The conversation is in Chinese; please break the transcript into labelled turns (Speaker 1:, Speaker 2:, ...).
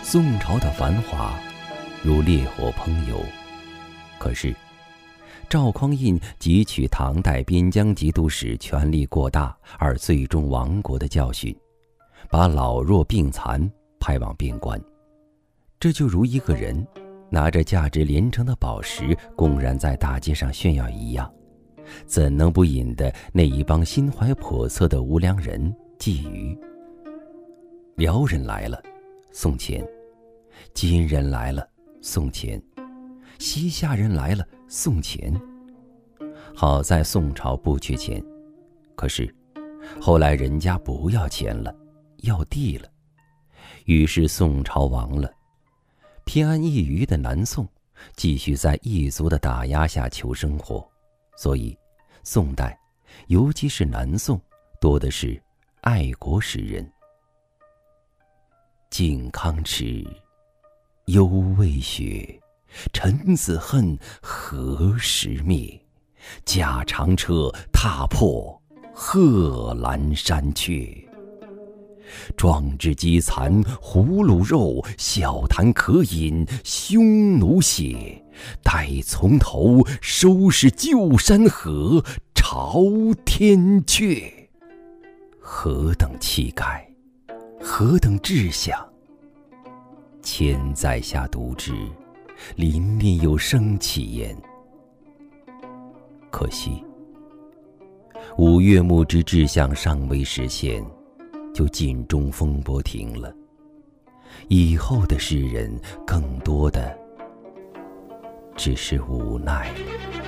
Speaker 1: 宋朝的繁华如烈火烹油，可是赵匡胤汲取唐代边疆节度使权力过大而最终亡国的教训，把老弱病残派往边关。这就如一个人拿着价值连城的宝石公然在大街上炫耀一样，怎能不引得那一帮心怀叵测的无良人觊觎？辽人来了，送钱；金人来了，送钱；西夏人来了，送钱。好在宋朝不缺钱，可是后来人家不要钱了，要地了，于是宋朝亡了。偏安一隅的南宋继续在异族的打压下求生活，所以宋代尤其是南宋多的是爱国诗人。靖康耻，犹未雪，臣子恨，何时灭？驾长车，踏破贺兰山缺。壮志饥残胡虏肉，笑谈渴饮匈奴血。待从头，收拾旧山河，朝天阙。何等气概，何等志向！千载下读之，凛凛有生气焉。可惜五岳牧之志向尚未实现，就尽中风波停了。以后的诗人更多的只是无奈了。